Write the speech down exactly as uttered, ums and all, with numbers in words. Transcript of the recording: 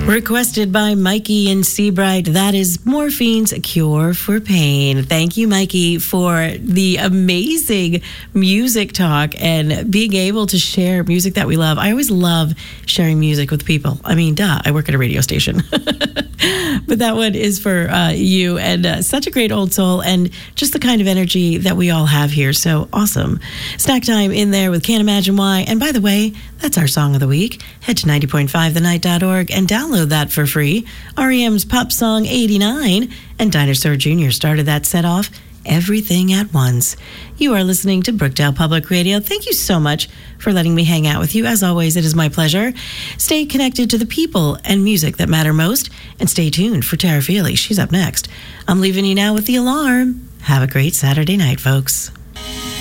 Requested by Mikey and Seabright. That is Morphine's Cure for Pain. Thank you, Mikey, for the amazing music talk and being able to share music that we love. I always love sharing music with people. I mean, duh, I work at a radio station. But that one is for uh, you, and uh, such a great old soul, and just the kind of energy that we all have here. So awesome. Snack time in there with Can't Imagine Why. And by the way, that's our song of the week. Head to ninety point five the night dot org and download that for free. R E M's Pop Song eighty-nine, and Dinosaur Junior started that set off, Everything at Once. You are listening to Brookdale Public Radio. Thank you so much for letting me hang out with you. As always, it is my pleasure. Stay connected to the people and music that matter most, and stay tuned for Tara Feely. She's up next. I'm leaving you now with The Alarm. Have a great Saturday night, folks.